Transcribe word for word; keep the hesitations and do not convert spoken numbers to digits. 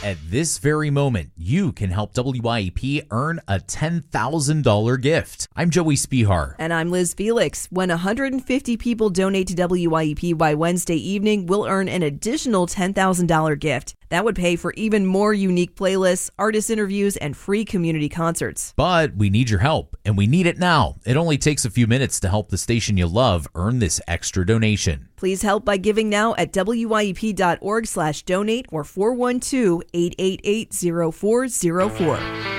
At this very moment, you can help W I E P earn a ten thousand dollars gift. I'm Joey Spihar. And I'm Liz Felix. When one hundred fifty people donate to W I E P by Wednesday evening, we'll earn an additional ten thousand dollars gift. That would pay for even more unique playlists, artist interviews, and free community concerts. But we need your help, and we need it now. It only takes a few minutes to help the station you love earn this extra donation. Please help by giving now at W I E P dot org slash donate or four one two, eight eight eight, zero four zero four.